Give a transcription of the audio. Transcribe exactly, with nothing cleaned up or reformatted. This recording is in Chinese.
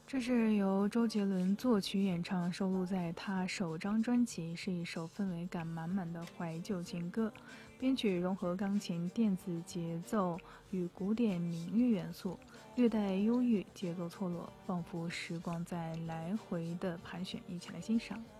这是由周杰伦作曲演唱，收录在他首张专辑，是一首氛围感满满的怀旧情歌。编曲融合钢琴、电子节奏与古典民乐元素，略带忧郁，节奏错落，仿佛时光在来回的盘旋。一起来欣赏。